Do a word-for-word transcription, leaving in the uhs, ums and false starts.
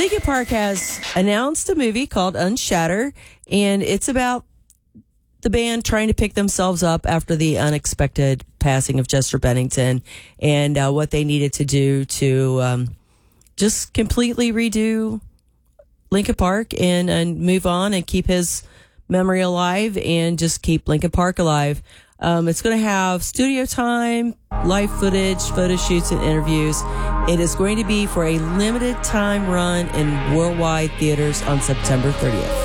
Linkin Park has announced a movie called Unshatter, and it's about the band trying to pick themselves up after the unexpected passing of Chester Bennington, and uh, what they needed to do to um, just completely redo Linkin Park and, and move on and keep his memory alive and just keep Linkin Park alive. Um, it's going to have studio time, live footage, photo shoots, and interviews. It is going to be for a limited time run in worldwide theaters on September thirtieth.